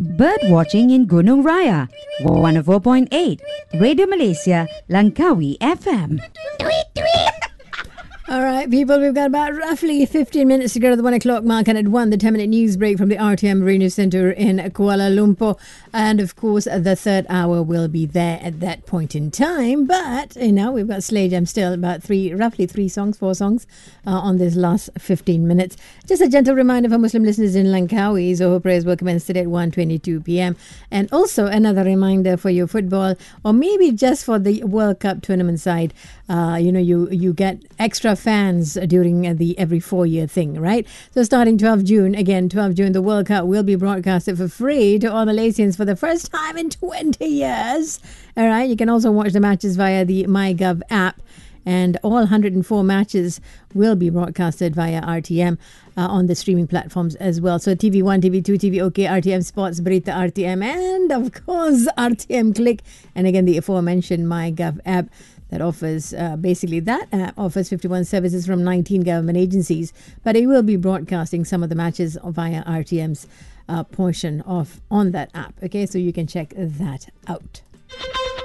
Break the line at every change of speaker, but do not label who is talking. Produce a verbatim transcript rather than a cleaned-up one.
Bird watching in Gunung Raya, one oh four point eight. Radio Malaysia, Langkawi F M.
All right, people, we've got about roughly fifteen minutes to go to the one o'clock mark, and at one, the ten-minute news break from the R T M Marina Centre in Kuala Lumpur. And, of course, the third hour will be there at that point in time. But, you know, we've got Slay Jam still, about three, roughly three songs, four songs uh, on this last fifteen minutes. Just a gentle reminder for Muslim listeners in Langkawi, Zohor prayers will commence today at one twenty-two p.m. And also another reminder for your football, or maybe just for the World Cup tournament side. Uh, you know, you, you get extra fans during the every four-year thing, right? So starting twelfth of June, again, twelfth of June, the World Cup will be broadcasted for free to all Malaysians for the first time in twenty years. All right, you can also watch the matches via the MyGov app, and all one hundred four matches will be broadcasted via R T M uh, on the streaming platforms as well. So T V one, T V two, T V OK, R T M Sports, Berita R T M, and of course R T M Click, and again the aforementioned MyGov app. That offers, uh, basically that app offers fifty-one services from nineteen government agencies, but it will be broadcasting some of the matches via R T M's uh, portion of on that app. Okay, so you can check that out.